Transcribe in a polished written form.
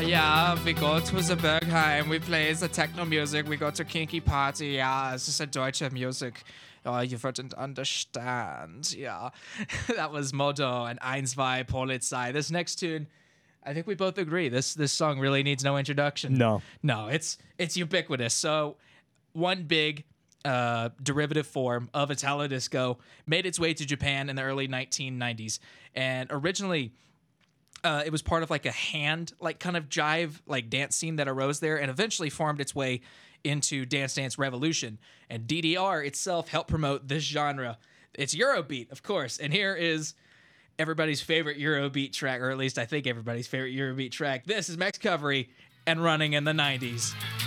Yeah, we go to the Berghain, we play the techno music, we go to kinky party, yeah, es ist a deutsche music. Oh, you wouldn't understand. Yeah. That was Modo and Einswei Polizei. This next tune, I think we both agree. This song really needs no introduction. No, it's ubiquitous. So one big derivative form of Italo disco made its way to Japan in the early 1990s. And originally it was part of like a kind of jive like dance scene that arose there and eventually formed its way into Dance Dance Revolution. And DDR itself helped promote this genre. It's Eurobeat, of course. And here is everybody's favorite Eurobeat track, or at least I think everybody's favorite Eurobeat track. This is Max Covery and Running in the 90s.